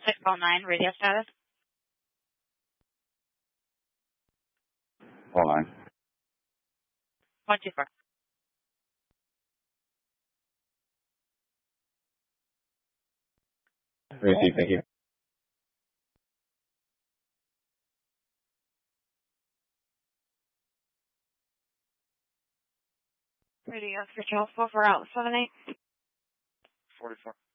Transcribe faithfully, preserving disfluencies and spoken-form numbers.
six oh nine, radio status. Hold on. one two four. Receive, thank you. Radio for Charles four four out seven eight. forty-four.